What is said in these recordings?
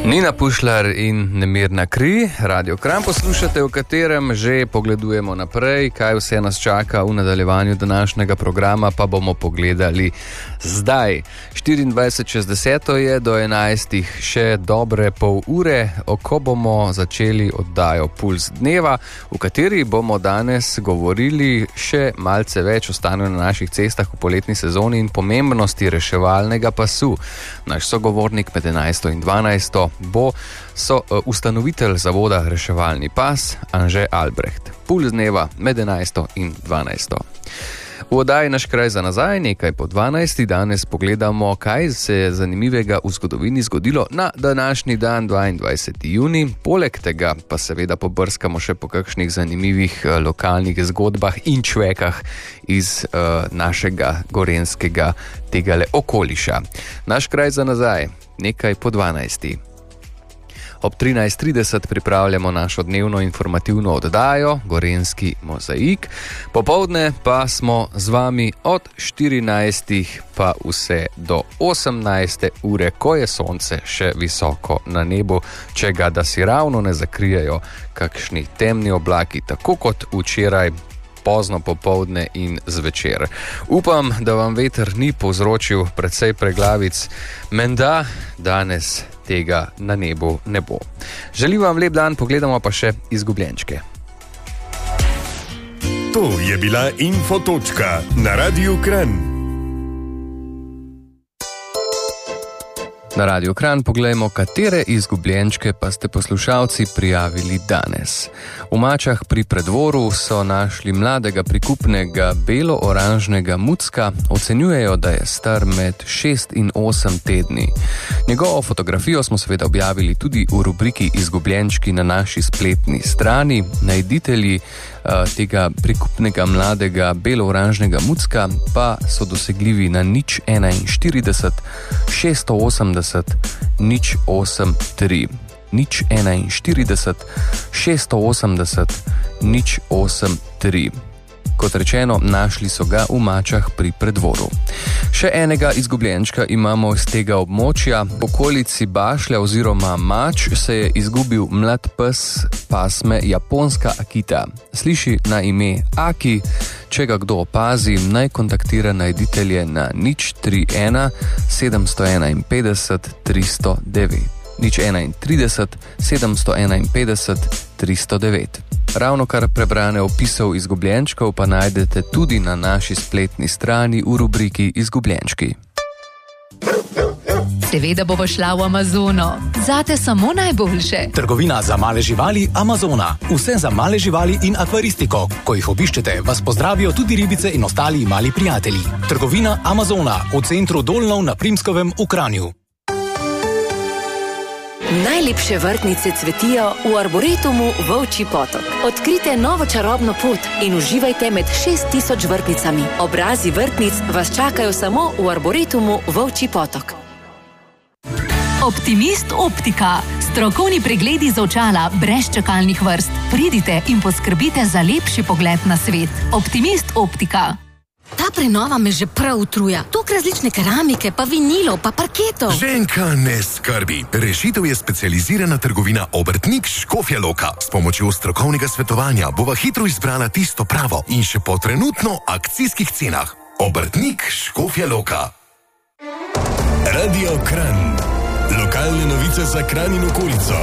Nina Pušlar in Nemirna kri, Radio Kranj poslušate, v katerem že pogledujemo naprej, kaj vse nas čaka v nadaljevanju današnjega programa, pa bomo pogledali zdaj. 24:60 je do 11, še dobre pol ure, ko bomo začeli oddajo Puls dneva, v kateri bomo danes govorili še malce več o stanju na naših cestah v poletni sezoni in pomembnosti reševalnega pasu. Naš sogovornik med 11 in 12 bo ustanovitelj zavoda Reševalni pas Anže Albreht. Puls dneva med 11 in 12. V oddaji Naš kraj za nazaj, nekaj po 12. danes pogledamo, kaj se je zanimivega v zgodovini zgodilo na današnji dan, 22. juni. Poleg tega pa seveda pobrskamo še po kakšnih zanimivih lokalnih zgodbah in čvekah iz našega gorenjskega tegale okoliša. Naš kraj za nazaj, nekaj po 12. Ob 13:30 pripravljamo našo dnevno informativno oddajo Gorenjski mozaik. Popoldne pa smo z vami od 14. pa vse do 18. ure, ko je sonce še visoko na nebu, če ga da si ravno ne zakrijejo kakšni temni oblaki, tako kot včeraj pozno popoldne in zvečer. Upam, da vam veter ni povzročil precej preglavic, menda danes tega na nebu ne bo. Želim vam lep dan, pogledamo pa še izgubljenčke. To je bila Infotočka na Radiu Kranj. Na Radio Kranj poglejmo, katere izgubljenčke pa ste poslušalci prijavili danes. V Mačah pri Predvoru so našli mladega prikupnega belo-oranžnega mucka, ocenjujejo, da je star med 6 in 8 tedni. Njegovo fotografijo smo seveda objavili tudi v rubriki Izgubljenčki na naši spletni strani. Najditelji tega prikupnega mladega belo-oranžnega mucka pa so dosegljivi na 041 680 083. 041 680 083. Kot rečeno, našli so ga v Mačah pri Predvoru. Še enega izgubljenčka imamo iz tega območja. V okolici Bašlja oziroma Mač se je izgubil mlad pes pasme japonska Akita. Sliši na ime Aki. Če ga kdo opazi, naj kontaktira najditelje na 031 751 309. 031 751 309. Ravno kar prebrane opisov izgubljenčkov pa najdete tudi na naši spletni strani v rubriki Izgubljenčki. Seveda bo šla v Amazono. Zate samo najboljše. Trgovina za male živali Amazona. Vse za male živali in akvaristiko. Ko jih obiščete, vas pozdravijo tudi ribice in ostali mali prijatelji. Trgovina Amazona v centru Dolnov na Primskovem v Kranju. Najlepše vrtnice cvetijo v Arboretumu Volčji Potok. Odkrite novo čarobno pot in uživajte med 6000 vrtnicami. Obrazi vrtnic vas čakajo samo v Arboretumu Volčji Potok. Optimist Optika. Strokovni pregledi z očala brez čakalnih vrst. Pridite in poskrbite za lepši pogled na svet. Optimist Optika. Ta prenova me že prav utruja. Tok različne keramike, pa vinilov, pa parketov. Ženka, ne skrbi. Rešitev je specializirana trgovina Obrtnik Škofja Loka. S pomočjo strokovnega svetovanja bova hitro izbrala tisto pravo in še po trenutno akcijskih cenah. Obrtnik Škofja Loka. Radio Kranj. Lokalne novice za Kranj in okolico.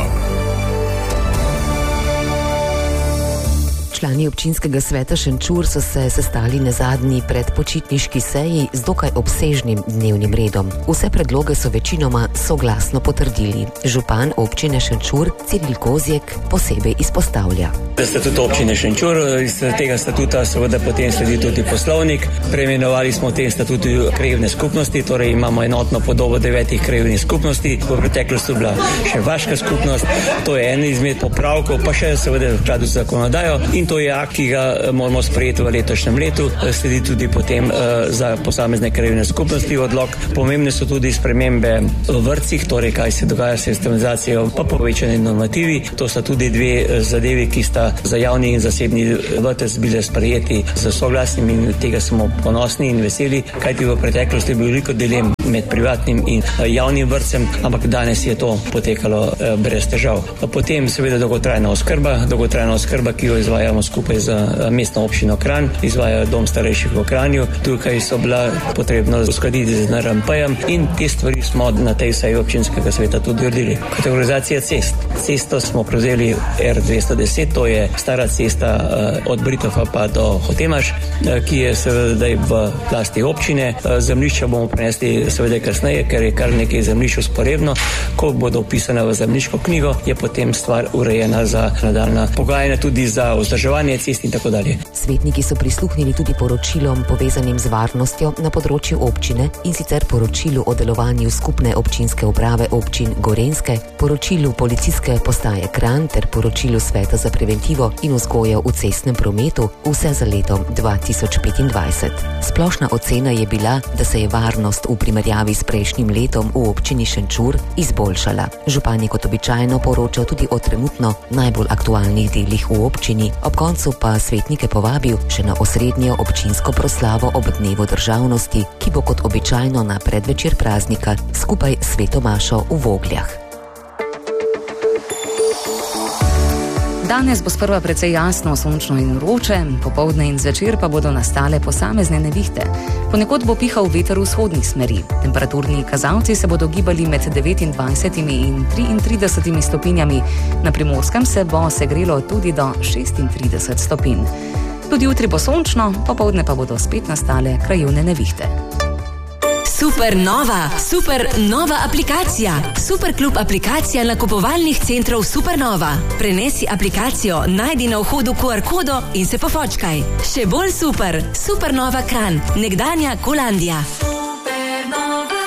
Člani občinskega sveta Šenčur so se sestali na zadnji predpočitniški seji z dokaj obsežnim dnevnim redom. Vse predloge so večinoma soglasno potrdili. Župan občine Šenčur Ciril Kozjek posebej izpostavlja. Statut občine Šenčur, iz tega statuta seveda potem sledi tudi poslovnik. Preimenovali smo v tem statutu krajevne skupnosti, torej imamo enotno podobo 9 krajevnih skupnosti. V preteklosti bila še vaška skupnost, to je en izmed popravkov, pa še seveda v skladu z zakonodajo. In to je akt, ki ga moramo sprejeti v letošnjem letu, sledi tudi potem za posamezne krajevne skupnosti odlok. Pomembne so tudi spremembe v vrtcih, torej kaj se dogaja s sistemizacijo, pa povečanje normativi. To sta tudi dve zadevi, ki sta za javni in zasebni vrtec bile sprejeti z soglasnim in tega smo ponosni in veseli, kajti v preteklosti je bilo veliko dilem med privatnim in javnim vrtcem, ampak danes je to potekalo brez težav. Potem seveda dolgotrajna oskrba, ki jo izvajamo skupaj z mestno občino Kranj, izvaja dom starejših v Kranju. Tukaj so bila potrebno uskladiti z NRMP-jem in te stvari smo na tej seji občinskega sveta tudi uredili. Kategorizacija cest. Cesto smo prevzeli R210, to je stara cesta od Britofa pa do Hotemaš, ki je seveda v lasti občine. Zemljišča bomo prenesli seveda kasneje, ker je kar nekaj zemljišč usporedno. Ko bodo vpisane v zemljiško knjigo, je potem stvar urejena za nadaljnja pogajanja, tudi za vzdrževanje cest in tako dalje. Svetniki so prisluhnili tudi poročilom povezanim z varnostjo na področju občine, in sicer poročilu o delovanju skupne občinske uprave občin Gorenjske, poročilu policijske postaje Kranj ter poročilu Sveta za preventivo in vzgojo v cestnem prometu, vse za leto 2025. Splošna ocena je bila, da se je varnost v primerjavi s prejšnjim letom v občini Šenčur izboljšala. Župan je kot običajno poročal tudi o trenutno najbolj aktualnih delih v občini, ob koncu pa svetnike povabil še na osrednjo občinsko proslavo ob dnevu državnosti, ki bo kot običajno na predvečer praznika skupaj s sveto mašo v Vogljah. Danes bo sprva precej jasno, sončno in vroče, popoldne in zvečer pa bodo nastale posamezne nevihte. Ponekod bo pihal veter vzhodnih smeri. Temperaturni kazalci se bodo gibali med 29 in 33 stopinjami. Na Primorskem se bo segrelo tudi do 36 stopinj. Tudi jutri bo sončno, popoldne pa bodo spet nastale krajevne nevihte. Super nova aplikacija. Superklub aplikacija nakupovalnih centrov Supernova. Prenesi aplikacijo, najdi na vhodu QR kodo in se pofočkaj. Še bolj super. Supernova Kranj, nekdanja Kolandija. Supernova.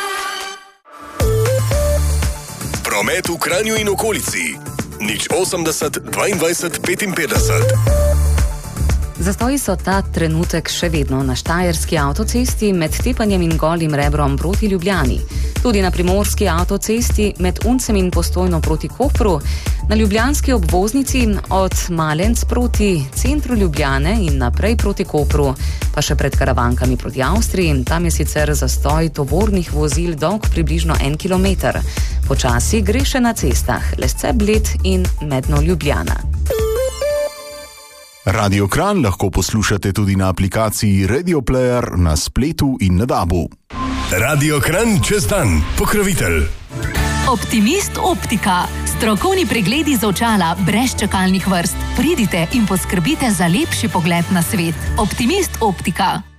Promet v Kranju in okolici. 080 22 55. Zastoji so ta trenutek še vedno na štajerski avtocesti med Tepanjem in Golim Rebrom proti Ljubljani. Tudi na primorski avtocesti med Uncem in Postojno proti Kopru, na ljubljanski obvoznici od Malenc proti centru Ljubljane in naprej proti Kopru, pa še pred Karavankami proti Avstriji. Tam je sicer zastoj tovornih vozil dolg približno 1 kilometer. Počasi gre še na cestah Lesce, Bled in Medno Ljubljana. Radio Kranj lahko poslušate tudi na aplikaciji Radio Player na spletu in na DAB-u. Radio Kranj čez dan, pokrovitelj. Optimist optika. Strokovni pregledi z očala brez čakalnih vrst. Pridite in poskrbite za lepši pogled na svet. Optimist optika.